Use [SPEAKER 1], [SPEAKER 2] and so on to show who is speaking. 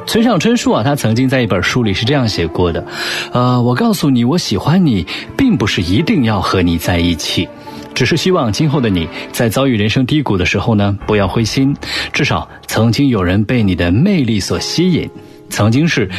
[SPEAKER 1] 村上春树他曾经在一本书里是这样写过的，我告诉你我喜欢你，并不是一定要和你在一起，只是希望今后的你在遭遇人生低谷的时候呢，不要灰心，至少曾经有人被你的魅力所吸引，曾经是